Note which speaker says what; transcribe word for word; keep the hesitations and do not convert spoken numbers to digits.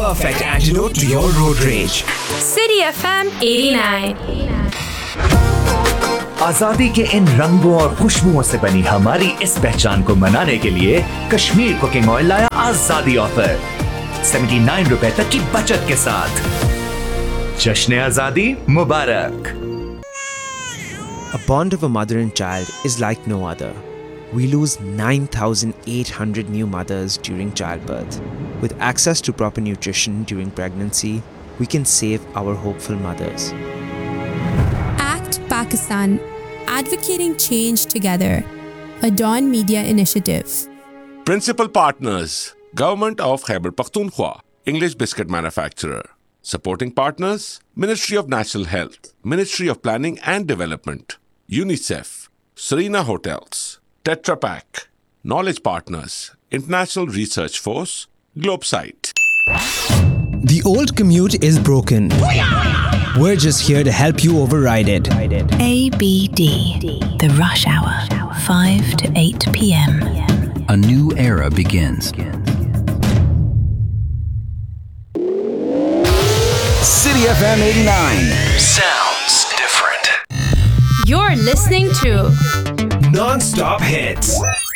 Speaker 1: perfect antidote to your road rage.
Speaker 2: City F M eighty-nine.
Speaker 3: आजादी के इन रंगों और खुशबुओं से बनी हमारी इस पहचान को मनाने के लिए कश्मीर कुकिंग ऑयल लाया आजादी ऑफर उन्यासी रुपए तक की बचत के साथ। जश्न आजादी मुबारक।
Speaker 4: A bond of a mother and child is like no other. We lose nine thousand eight hundred new mothers during childbirth. With access to proper nutrition during pregnancy, we can save our hopeful mothers.
Speaker 5: Act Pakistan, advocating change together. A Dawn Media initiative.
Speaker 6: Principal partners: Government of Khyber Pakhtunkhwa, English biscuit manufacturer. Supporting partners: Ministry of National Health, Ministry of Planning and Development, UNICEF, Serena Hotels, Tetra Pak. Knowledge partners: International Research Force, Globesite.
Speaker 1: The old commute is broken. We're just here to help you override it.
Speaker 7: A B D, the rush hour, five to eight p.m.
Speaker 8: A new era begins.
Speaker 1: City F M eighty-nine. Sounds different.
Speaker 2: You're listening to
Speaker 1: Non-stop hits.